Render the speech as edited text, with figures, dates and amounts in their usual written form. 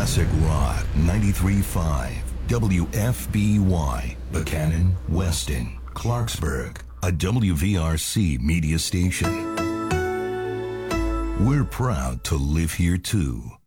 Classic Rock 93.5 WFBY, Buchanan, Weston, Clarksburg, a WVRC media station. We're proud to live here too.